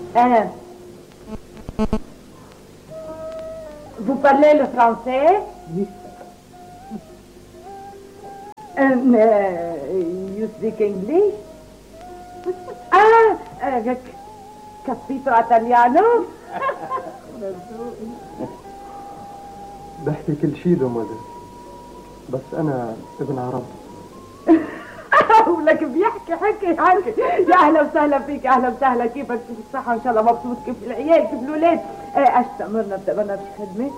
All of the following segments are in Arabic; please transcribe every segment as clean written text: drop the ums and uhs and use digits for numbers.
Vous parlez le français? Oui. You speak English? Capito italiano? بحكي كل شيء دومودي، بس أنا ابن عرب. ولك بيحكي حكي. يا أهلا وسهلا فيك، أهلا وسهلا. كيفك؟ كيف الصحة؟ إن شاء الله مبسوط. كيف العيال؟ كيف الولاد؟ إيش تأمرنا بتأمرنا بخدمة؟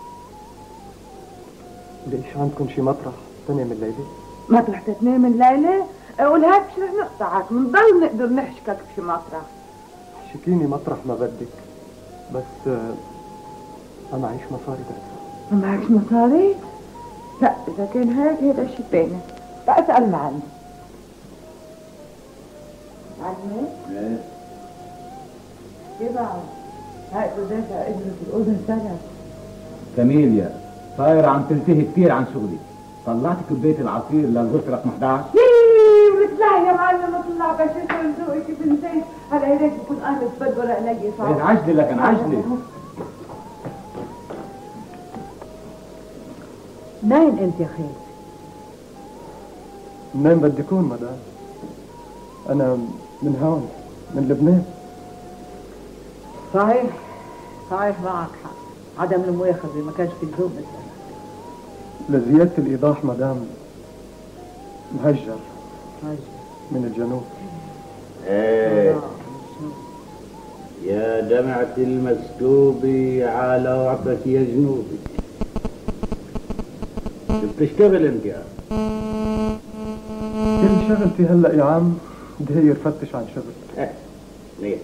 ليش عندكم شي مطرح تنام الليلة؟ مطرح تنام الليلة؟ ولهيك مش رح نقطعك، بنضل نقدر نحشكك بشي مطرح. حشكيني مطرح ما بدك، بس أنا معيش مصاري بعدها. ما معكش مصاري؟ لا، إذا كان هيك هذا شي تاني. لا، اسأل معلم. معلمة؟ ايه؟ كيف بعد؟ هاي دافع اجرة الأوضة سنة. كاميليا، صايرة عم تلتهي كثير عن شغلي. طلعت كوباية العصير للغرفة رقم 11. ولك لا يا معلم، اطلع بشوف ذوقي كيف نسيت. هلا هيك بكون أهل بد ورق لي صعب. ايه عجلي لكن عجلي. منين انت يا خالد؟ منين بدي أكون مدام؟ أنا من هون، من لبنان. صحيح معك حق. عدم المؤاخذة ما كانش في لزوم مثلا. لزيادة الإيضاح مدام، مهجر من الجنوب. ايه يا دمعة المسكوب على وعبك يا جنوبي. بتشتغل انت يا كل شغلتي هلا يا عم داير فتش عن شغل. ليه؟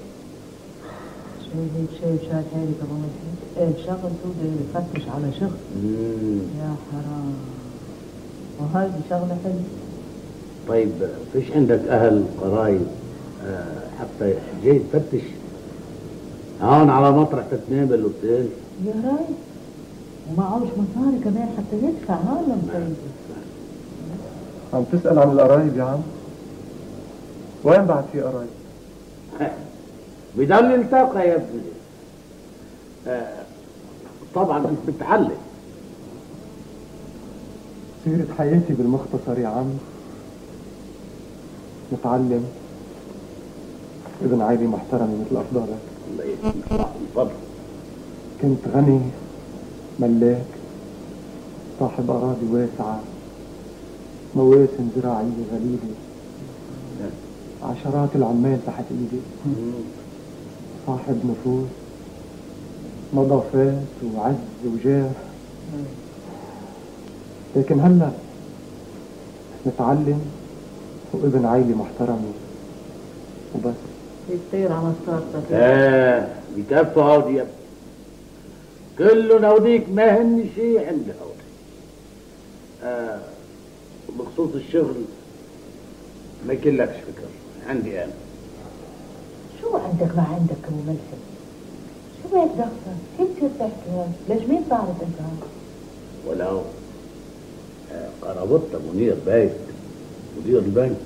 شايف شاد حالي كمان. شغلته داير يفتش على شغل. يا حرام. وهاي شغلة حلوة. طيب فيش عندك اهل قرايب حتى جاي تفتش هون على مطرح تتنام بالاوتيل؟ يا راي، ومعهوش مصاري كمان حتى يدفع. هلا مطيب. عم تسأل عن القرايب يا عم؟ وين بعد في قرايب؟ بضل التقى يا ابني. طبعا انت بتعلم. سيرة حياتي بالمختصر يا عم، متعلم، ابن عائلة محترمة مثل أفضالك. الله يسلمك. تفضل. كنت غني ملاك صاحب أراضي واسعة، مواسم زراعية غليلة، عشرات العمال تحت إيدي، صاحب نفوذ، نظافات وعز وجاه. لكن هلا متعلم وابن عائلة محترمة وبس. يطير على صارتك. بكفى هودي يا ابني. كلهم هوديك ما هن شيء عند هودي. بخصوص الشغل ما كلكش فكر عندي انا. شو عندك ما عندك ابو ملحم؟ شو هيك ضغطك؟ كيف تصير تحكي؟ ليش مين صارت انت؟ ولو قرابطة منير بايت مدير البنك.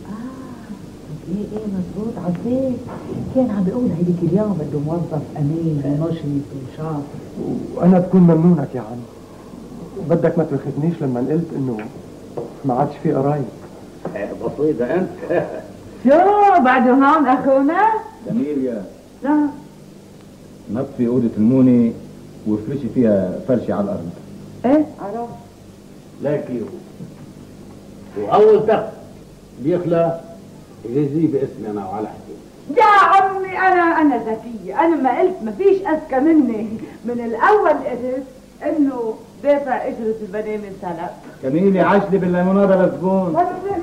ايه مزبوط. عزيز كان عم بيقول هيديك اليوم بده موظف امين ونشيط وشاطر. وانا بكون ممنونك يا عم، بدك ما تاخذنيش لما قلت انه ما عادش في قرايب. بسيطة انت. شو بعده هون اخونا؟ كاميليا، لا نطفي أوضة الموني وافرشي فيها فرشة على الأرض. ايه عرفت. لكن وأول تخت بيخلى يجازيه باسمي أنا وعلى حكي. يا عمي انا ذكية. انا ما قلت ما فيش اذكى مني. من الاول قلت انه دافع اجرة البني من سلف. كاميليا عجلي بالليمونادة للزبون.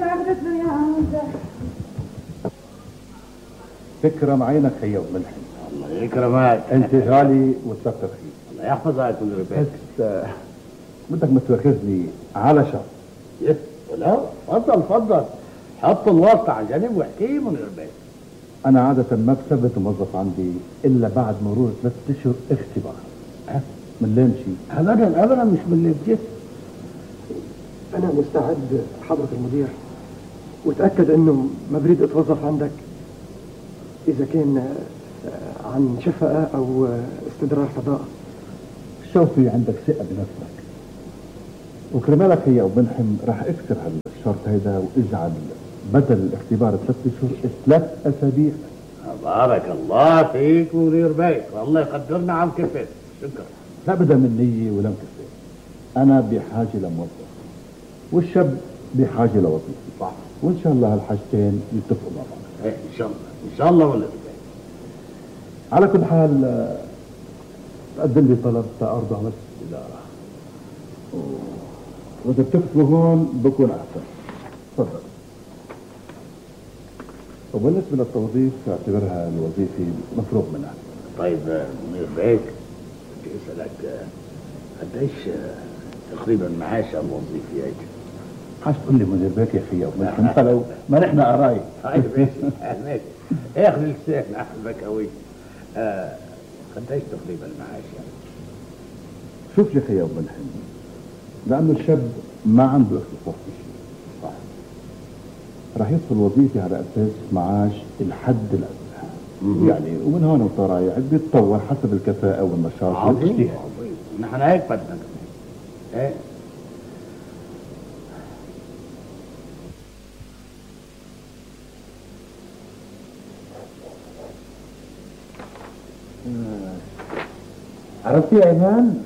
فكرة معينك خيو ملحم. الله يكرمك. انت غالي وتفكر فيه. الله يحفظك من ربك. بس بدك ما تواخذني على شرط. لا تفضل حط الواسطة على جنب واحكيه من ربك. انا عادة ما بثبت موظف عندي الا بعد مرور 3 اشهر اختبار. من لا مشي ابدا مش من اللي بجد. انا مستعد حضرة المدير، وتأكد انه ما بريد اتوظف عندك اذا كان عن شفقة أو استدرار صداقة. شوفي عندك ثقة بنفسك، وكرمالك هي وبنحم راح اكسر هالشرط هيدا واجعل بدل الاختبار 3 اشهر 3 اسابيع. بارك الله فيك ونير بيك، والله يقدرنا عم كفت. شكرا. لا بدا من نية ولا مكسر. انا بحاجة لموظف والشاب بحاجة لوظيفة، صح. وان شاء الله هالحاجتين يتفقوا مع بعض. ايه ان شاء الله ان شاء الله. ولا بك. على كل حال تقدم لي طلب تأرضى بس الإدارة، وإذا بتكتبوا هون بكون أحسن. تفضل. وبالنسبة للتوظيف اعتبرها الوظيفة مفروغ منها. طيب منير بيك، بدي اسالك قديش تقريبا معاش الوظيفه هيك؟ عاش تقول لي مدير بيك يا أخي، انت لو ما نحن قرايب. طيب ماشي اخذ لسانك احبك قوي. قديش تقريبا معاش يعني؟ شوف لي خيا وبنحن، لأنه الشاب ما عنده اختصاص بالشيء، صح، راح يدخل وظيفة على أساس معاش الحد الأدنى، يعني ومن هون وطرايح بيتطور حسب الكفاءة والنشاط والاجتهاد. نحن هيك بدنا كمان. ايه عرفتي يا ايمان؟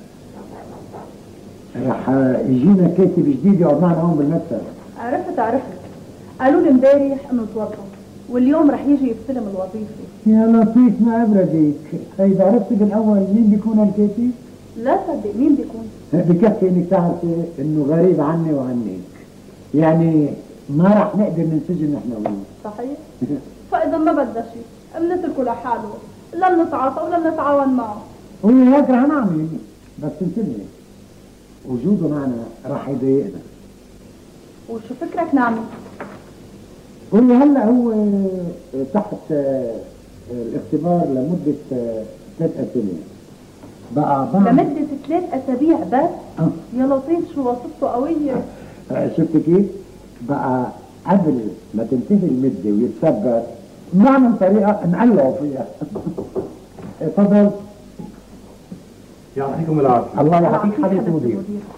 رح يجينا كاتب جديد يقعد معنا هون بالمكتب. عرفت قالوا لي امبارح انه توظف واليوم رح يجي يستلم الوظيفه. يا لطيف ما ابردك، هيدا عرفتي بالاول مين بيكون الكاتب؟ لا صدق مين بيكون؟ بكفي انك تعرفي انه غريب عني وعنك، يعني ما رح نقدر ننسجم نحن وياه. صحيح؟ فاذا ما بدها شيء بنتركه لحاله، لا بنتعاطى ولا بنتعاون معه. وهي هيك رح نعمل، بس انتبهي وجوده معنا رح يضايقنا. وشو فكرك نعمل؟ قولي هلا هو تحت الاختبار لمدة 3 أسابيع. بقى لمدة 3 أسابيع بس؟ يا لطيف شو وصفته قوية. شفت كيف؟ بقى قبل ما تنتهي المدة ويتثبت نعمل طريقة نقلعه فيها. تفضل. يعطيكم العافية. الله يعطيك حضرة المدير.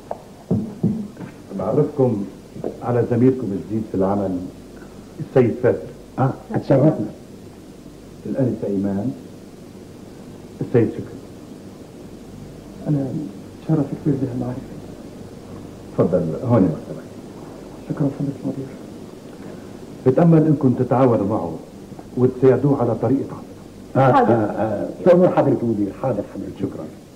بعرفكم على زميلكم الجديد في العمل السيد فاتن. اتشرفنا. الأنسة إيمان، السيد شكري. أنا شرف كبير بهالمعرفة. تفضل هون مكتبك. شكرا حضرة المدير. بتأمل إنكم تتعاونوا معه وتساعدوه على طريقة عمله. تأمر حضرة المدير. حاضر حضرتك. شكرا.